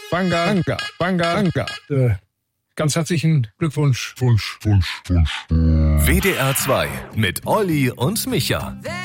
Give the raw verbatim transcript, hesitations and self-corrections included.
Banga, Banga, Banga, Banga. Äh, ganz herzlichen Glückwunsch. Wunsch, Wunsch, Wunsch. W D R zwei mit Olli und Micha.